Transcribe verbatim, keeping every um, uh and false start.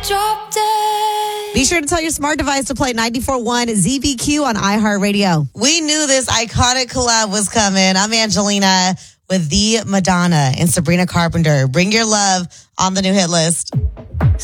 Drop dead. Be sure to tell your smart device to play ninety-four point one Z V Q on iHeartRadio. We knew this iconic collab was coming. I'm Angelina with the Madonna and Sabrina Carpenter. Bring your love on the new hit list.